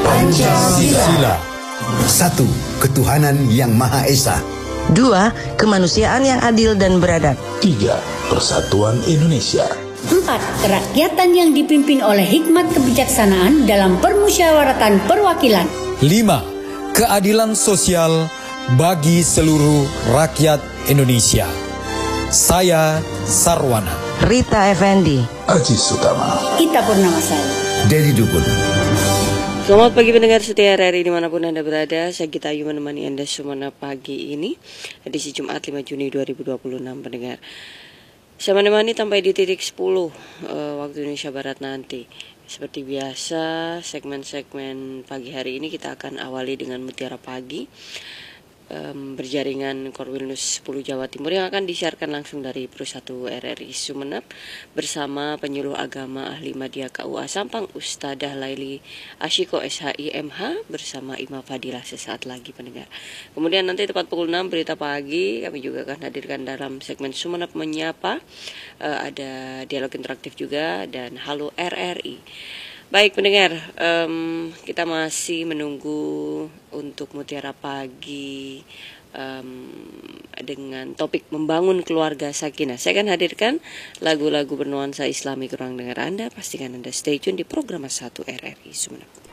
Pancasila. 1. Ketuhanan yang Maha Esa. 2. Kemanusiaan yang adil dan beradab. 3. Persatuan Indonesia. 4. Kerakyatan yang dipimpin oleh hikmat kebijaksanaan dalam permusyawaratan perwakilan. 5. Keadilan sosial bagi seluruh rakyat Indonesia. Saya Sarwana. Rita Effendi. Aji Sutama. Ita Purnamasari. Dedi Dukun. Selamat pagi pendengar setia RRI dimanapun Anda berada. Saya Gita Ayu menemani Anda semua pagi ini, edisi Jumat 5 Juni 2026 pendengar. Saya menemani sampai di titik 10 waktu Indonesia Barat nanti. Seperti biasa, segmen-segmen pagi hari ini kita akan awali dengan Mutiara Pagi, berjaringan Korwilnus 10 Jawa Timur yang akan disiarkan langsung dari Pro 1 RRI Sumeneb bersama penyuluh agama ahli Madya KUA Sampang Ustadzah Laili Ashiko SHI MH bersama Imam Fadilah sesaat lagi pendengar. Kemudian nanti tepat pukul 6 berita pagi kami juga akan hadirkan dalam segmen Sumeneb Menyapa, ada dialog interaktif juga dan Halo RRI. Baik pendengar, kita masih menunggu untuk Mutiara Pagi dengan topik membangun keluarga sakinah. Saya akan hadirkan lagu-lagu bernuansa Islami kurang dengar Anda. Pastikan Anda stay tune di program 1 RRI Sumeneb.